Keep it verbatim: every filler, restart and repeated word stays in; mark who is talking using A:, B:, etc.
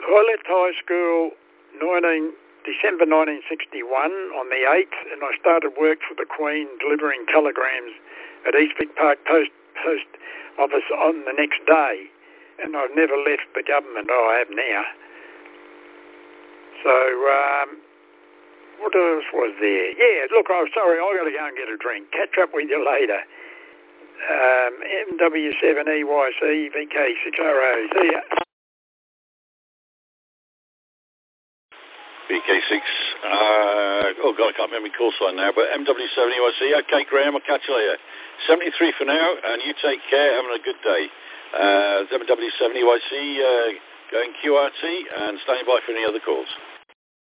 A: I left high school nineteen December nineteen sixty-one on the eighth, and I started work for the Queen delivering telegrams at Eastwick Park Post Post Office on the next day, and I've never left the government. Oh, I have now. So, um, what else was there? Yeah, look, I'm sorry, I've got to go and get a drink. Catch up with you later. Um, M W seven E Y C V K six R O. See ya.
B: V K six, uh, oh God, I can't remember my call sign now, but M W seven E Y C. Okay, Graham, I'll catch you later. seventy-three for now, and you take care, having a good day. Uh, M W seven E Y C, uh, going Q R T, and standing by for any other calls.